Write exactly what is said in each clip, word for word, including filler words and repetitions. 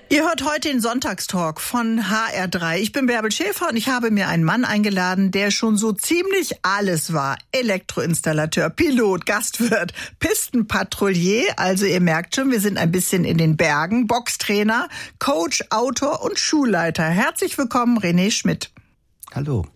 Ihr hört heute den Sonntagstalk von H R drei. Ich bin Bärbel Schäfer und ich habe mir einen Mann eingeladen, der schon so ziemlich alles war. Elektroinstallateur, Pilot, Gastwirt, Pistenpatrouillier. Also ihr merkt schon, wir sind ein bisschen in den Bergen. Boxtrainer, Coach, Autor und Schulleiter. Herzlich willkommen, René Schmidt. Hallo.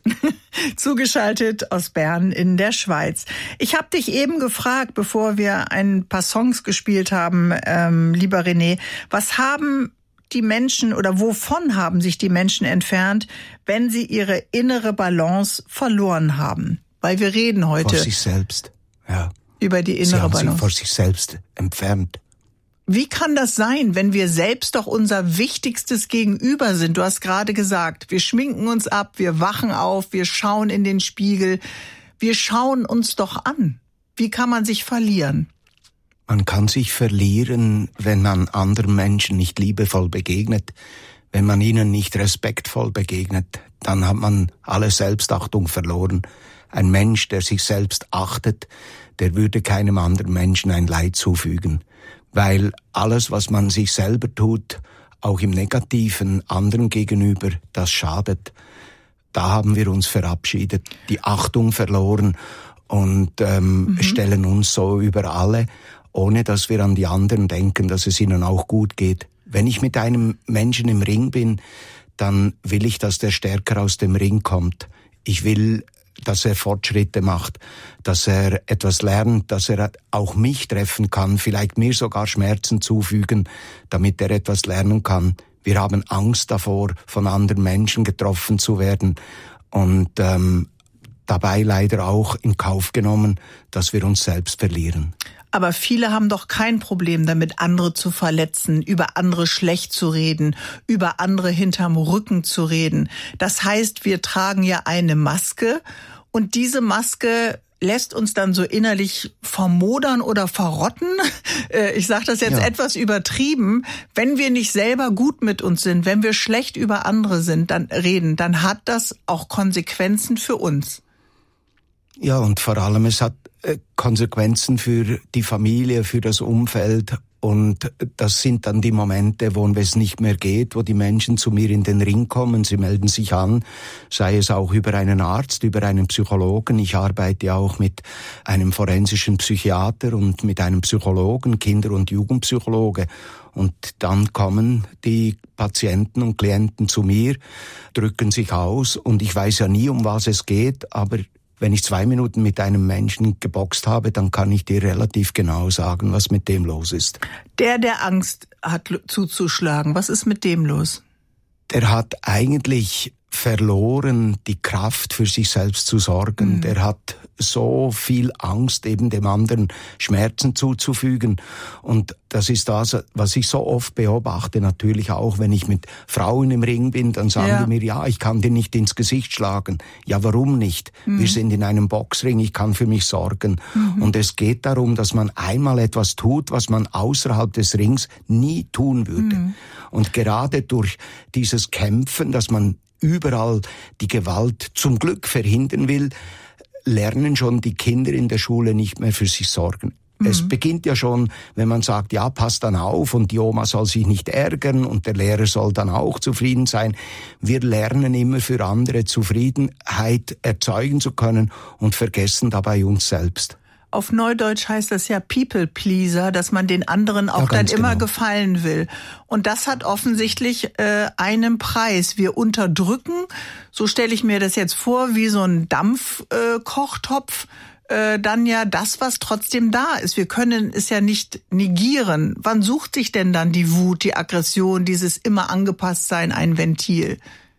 Zugeschaltet aus Bern in der Schweiz. Ich habe dich eben gefragt, bevor wir ein paar Songs gespielt haben, ähm, lieber René, was haben die Menschen oder wovon haben sich die Menschen entfernt, wenn sie ihre innere Balance verloren haben? Weil wir reden heute vor sich selbst, ja, über die innere sie haben Balance. Sich vor sich selbst entfernt. Wie kann das sein, wenn wir selbst doch unser wichtigstes Gegenüber sind? Du hast gerade gesagt, wir schminken uns ab, wir wachen auf, wir schauen in den Spiegel. Wir schauen uns doch an. Wie kann man sich verlieren? Man kann sich verlieren, wenn man anderen Menschen nicht liebevoll begegnet, wenn man ihnen nicht respektvoll begegnet. Dann hat man alle Selbstachtung verloren. Ein Mensch, der sich selbst achtet, der würde keinem anderen Menschen ein Leid zufügen. Weil alles, was man sich selber tut, auch im Negativen anderen gegenüber, das schadet. Da haben wir uns verabschiedet, die Achtung verloren und ähm, mhm. stellen uns so über alle, ohne dass wir an die anderen denken, dass es ihnen auch gut geht. Wenn ich mit einem Menschen im Ring bin, dann will ich, dass der stärker aus dem Ring kommt. Ich will, dass er Fortschritte macht, dass er etwas lernt, dass er auch mich treffen kann, vielleicht mir sogar Schmerzen zufügen, damit er etwas lernen kann. Wir haben Angst davor, von anderen Menschen getroffen zu werden und ähm, dabei leider auch in Kauf genommen, dass wir uns selbst verlieren. Aber viele haben doch kein Problem damit, andere zu verletzen, über andere schlecht zu reden, über andere hinterm Rücken zu reden. Das heißt, wir tragen ja eine Maske und diese Maske lässt uns dann so innerlich vermodern oder verrotten. Ich sage das jetzt ja. etwas übertrieben. Wenn wir nicht selber gut mit uns sind, wenn wir schlecht über andere sind, dann reden, dann hat das auch Konsequenzen für uns. Ja, und vor allem, es hat Konsequenzen für die Familie, für das Umfeld. Und das sind dann die Momente, wo es nicht mehr geht, wo die Menschen zu mir in den Ring kommen. Sie melden sich an, sei es auch über einen Arzt, über einen Psychologen. Ich arbeite auch mit einem forensischen Psychiater und mit einem Psychologen, Kinder- und Jugendpsychologe. Und dann kommen die Patienten und Klienten zu mir, drücken sich aus. Und ich weiß ja nie, um was es geht, aber wenn ich zwei Minuten mit einem Menschen geboxt habe, dann kann ich dir relativ genau sagen, was mit dem los ist. Der, der Angst hat zuzuschlagen, was ist mit dem los? Der hat eigentlich verloren, die Kraft für sich selbst zu sorgen. Mhm. Der hat so viel Angst, eben dem anderen Schmerzen zuzufügen. Und das ist das, was ich so oft beobachte, natürlich auch, wenn ich mit Frauen im Ring bin, dann sagen ja. die mir, ja, ich kann dir nicht ins Gesicht schlagen. Ja, warum nicht? Mhm. Wir sind in einem Boxring, ich kann für mich sorgen. Mhm. Und es geht darum, dass man einmal etwas tut, was man außerhalb des Rings nie tun würde. Mhm. Und gerade durch dieses Kämpfen, dass man überall die Gewalt zum Glück verhindern will, lernen schon die Kinder in der Schule nicht mehr für sich sorgen. Mhm. Es beginnt ja schon, wenn man sagt, ja, pass dann auf und die Oma soll sich nicht ärgern und der Lehrer soll dann auch zufrieden sein. Wir lernen immer für andere Zufriedenheit erzeugen zu können und vergessen dabei uns selbst. Auf Neudeutsch heißt das ja People-Pleaser, dass man den anderen auch ja, dann immer genau. gefallen will. Und das hat offensichtlich äh, einen Preis. Wir unterdrücken, so stelle ich mir das jetzt vor, wie so ein Dampfkochtopf, äh, äh, dann ja das, was trotzdem da ist. Wir können es ja nicht negieren. Wann sucht sich denn dann die Wut, die Aggression, dieses immer angepasst sein, ein Ventil?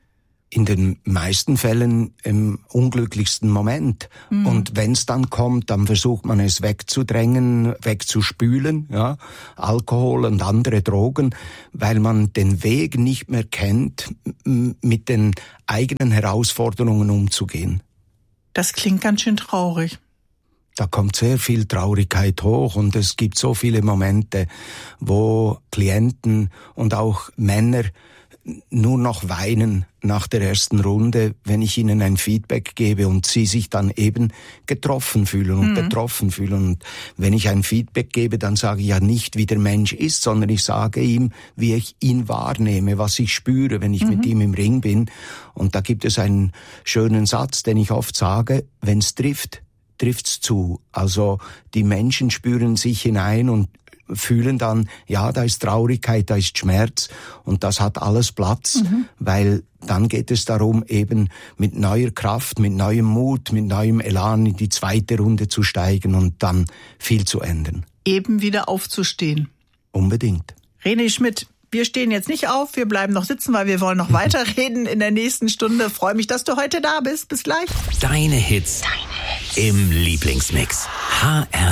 In den meisten Fällen im unglücklichsten Moment. Mhm. Und wenn es dann kommt, dann versucht man es wegzudrängen, wegzuspülen, ja, Alkohol und andere Drogen, weil man den Weg nicht mehr kennt, mit den eigenen Herausforderungen umzugehen. Das klingt ganz schön traurig. Da kommt sehr viel Traurigkeit hoch und es gibt so viele Momente, wo Klienten und auch Männer nur noch weinen nach der ersten Runde, wenn ich ihnen ein Feedback gebe und sie sich dann eben getroffen fühlen und mhm. betroffen fühlen. Und wenn ich ein Feedback gebe, dann sage ich ja nicht, wie der Mensch ist, sondern ich sage ihm, wie ich ihn wahrnehme, was ich spüre, wenn ich mhm. mit ihm im Ring bin. Und da gibt es einen schönen Satz, den ich oft sage: Wenn's trifft, trifft's zu. Also die Menschen spüren sich hinein und fühlen dann, ja, da ist Traurigkeit, da ist Schmerz und das hat alles Platz, mhm. weil dann geht es darum, eben mit neuer Kraft, mit neuem Mut, mit neuem Elan in die zweite Runde zu steigen und dann viel zu ändern. Eben wieder aufzustehen. Unbedingt. René Schmidt, wir stehen jetzt nicht auf, wir bleiben noch sitzen, weil wir wollen noch weiterreden in der nächsten Stunde. Freue mich, dass du heute da bist. Bis gleich. Deine Hits, Deine Hits. Im Lieblingsmix. H R